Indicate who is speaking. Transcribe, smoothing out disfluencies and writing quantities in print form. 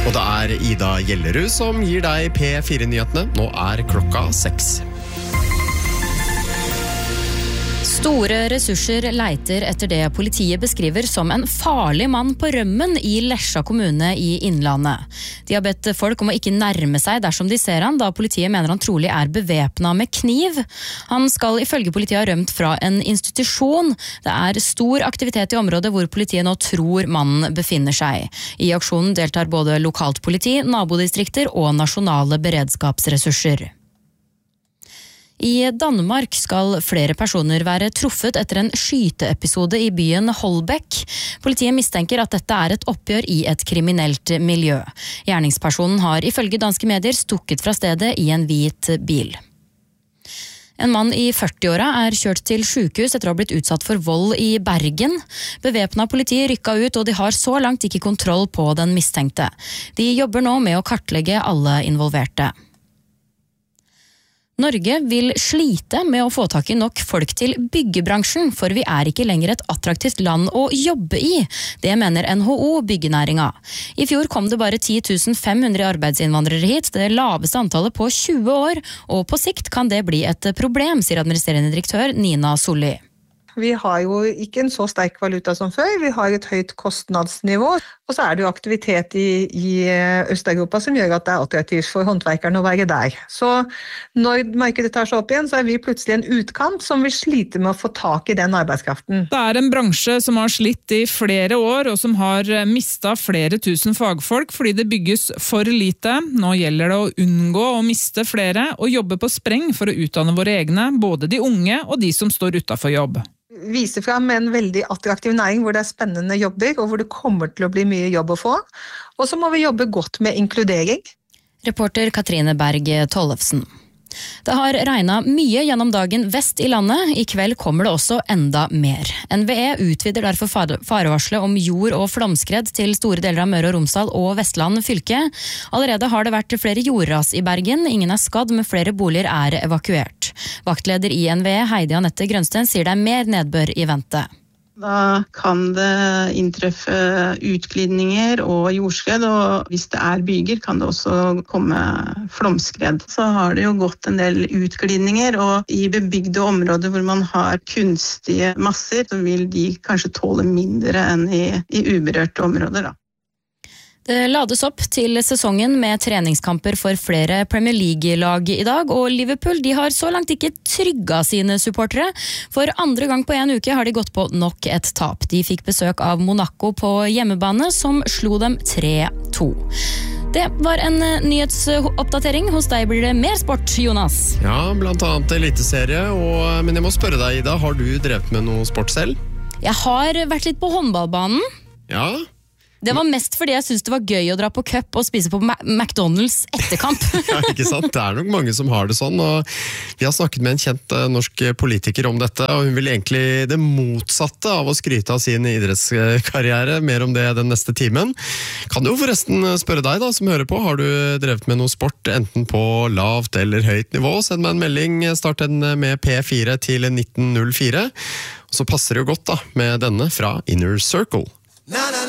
Speaker 1: Og det Ida Gjellerud som gir deg P4-nyhetene. Nå klokka 6.
Speaker 2: Store ressurser leiter etter det politiet beskriver som en farlig mann på rømmen I Lesja kommune I Innlandet. De har bedt folk om å ikke nærme seg dersom de ser han, da politiet mener han trolig bevæpnet med kniv. Han skal ifølge politiet ha rømt fra en institusjon. Det stor aktivitet I området hvor politiet nå tror mannen befinner seg. I aksjonen deltar både lokalt politi, nabodistrikter og nasjonale beredskapsressurser. I Danmark skal flere personer være truffet etter en skyteepisode I byen Holbæk. Politiet mistenker at dette et oppgjør I et kriminelt miljø. Gjerningspersonen har ifølge danske medier stukket fra stedet I en hvit bil. En mann I 40-åra kjørt til sykehus etter å ha blitt utsatt for vold I Bergen. Bevæpnet politi rykket ut, og de har så langt ikke kontroll på den mistenkte. De jobber nå med å kartlegge alle involverte. Norge vil slite med å få tak I nok folk til byggebransjen, for vi ikke lenger et attraktivt land å jobbe I. Det mener NHO byggenæringa. I fjor kom det bare 10 500 arbeidsinnvandrere hit, det laveste antallet på 20 år, og på sikt kan det bli et problem, sier administrerende direktør Nina Solli.
Speaker 3: Vi har jo ikke en så sterk valuta som før, vi har et høyt kostnadsnivå, og så det jo aktivitet I Øst-Europa som gjør at det attraktivt for håndverkerne å være der. Så når markedet tar seg opp igjen, så vi plutselig en utkant som vil slite med å få tak I den arbeidskraften.
Speaker 4: Det en bransje som har slitt I flere år, og som har mistet flere tusen fagfolk fordi det bygges for lite. Nå gjelder det å unngå å miste flere, og jobbe på spreng for å utdanne våre egne, både de unge og de som står utenfor jobb.
Speaker 3: Vise frem en veldig attraktiv næring hvor det spennende jobber, og hvor det kommer til å bli mye jobb å få. Og så må vi jobbe godt med inkludering.
Speaker 2: Reporter Katrine Berg Tollefsen. Det har regnet mye gjennom dagen vest I landet. I kveld kommer det også enda mer. NVE utvider derfor farevarslet om jord- og flomskred til store deler av Møre og Romsdal og Vestland fylke. Allerede har det vært flere jordras I Bergen. Ingen skadd, men flere boliger evakuert. Vaktleder I NVE, Heidi Anette Grønsten, sier det mer nedbør I vente.
Speaker 5: Da kan det inntreffe utglidninger og jordskred, og hvis det byger kan det også komme flomskred. Så har det jo gått en del utglidninger, og I bebygde områder hvor man har kunstige masser, så vil de kanskje tåle mindre enn I uberørte områder da.
Speaker 2: Det lades opp til sesongen med treningskamper for flere Premier League-lag I dag, og Liverpool de har så langt ikke trygget sine supportere. For andre gang på en uke har de gått på nok et tap. De fikk besøk av Monaco på hjemmebane, som slo dem 3-2. Det var en nyhetsoppdatering. Hos deg blir det mer sport, Jonas.
Speaker 1: Ja, blant annet eliteserie, men jeg må spørre deg, Ida, har du drevet med noe sport selv?
Speaker 2: Jeg har vært litt på håndballbanen.
Speaker 1: Ja.
Speaker 2: Det var mest fordi jeg synes det var gøy å dra på cup og spise på McDonald's etter kamp.
Speaker 1: Ja, ikke sant? Det nok mange som har det sånn, og vi har snakket med en kjent norsk politiker om dette, og hun vil egentlig det motsatte av å skryte av sin idrettskarriere, mer om det den neste timen. Kan du forresten spørre deg da, som hører på, har du drevet med noe sport, enten på lavt eller høyt nivå? Send meg en melding, start den med P4 til 1904, og så passer det jo godt da, med denne fra Inner Circle.